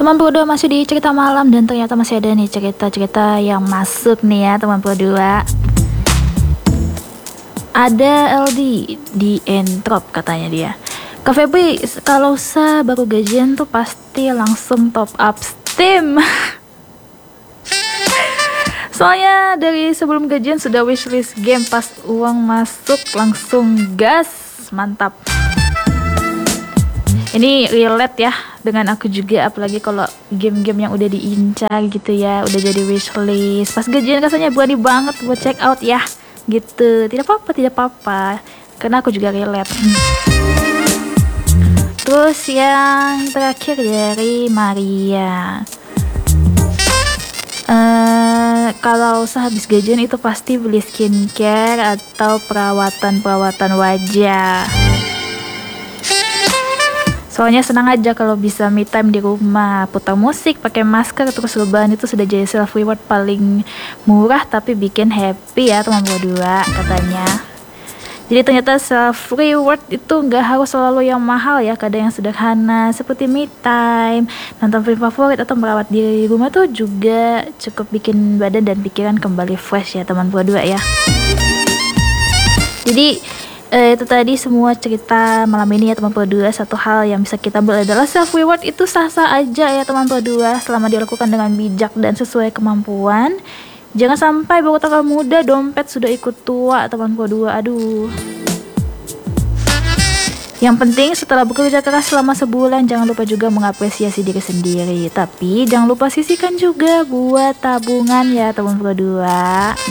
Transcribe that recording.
Teman berdua masih di cerita malam dan ternyata masih ada nih cerita-cerita yang masuk nih ya teman berdua. Ada LD di Entrop katanya dia. Kak Febri, kalau baru gajian tuh pasti langsung top up Steam. Soalnya dari sebelum gajian sudah wishlist game, pas uang masuk langsung gas, mantap. Ini relate ya dengan aku juga, apalagi kalau game-game yang udah diincar gitu ya, udah jadi wishlist. Pas gajian rasanya berani banget buat check out ya, gitu. Tidak apa-apa, karena aku juga relate. Terus yang terakhir dari Maria. Kalau sehabis gajian itu pasti beli skincare atau perawatan wajah. Soalnya senang aja kalau bisa me time di rumah, putar musik, pakai masker, terus rebahan itu sudah jadi self reward paling murah tapi bikin happy ya teman berdua katanya. Jadi ternyata self reward itu nggak harus selalu yang mahal ya, kadang yang sederhana seperti me time, nonton film favorit atau merawat diri di rumah tuh juga cukup bikin badan dan pikiran kembali fresh ya teman berdua ya. Jadi itu tadi semua cerita malam ini ya teman berdua. Satu hal yang bisa kita ambil adalah self reward itu sah-sah aja ya teman berdua, selama dilakukan dengan bijak dan sesuai kemampuan. Jangan sampai baru tanggal muda dompet sudah ikut tua teman berdua. Aduh. Yang penting setelah bekerja keras selama sebulan, jangan lupa juga mengapresiasi diri sendiri. Tapi jangan lupa sisihkan juga buat tabungan ya teman berdua.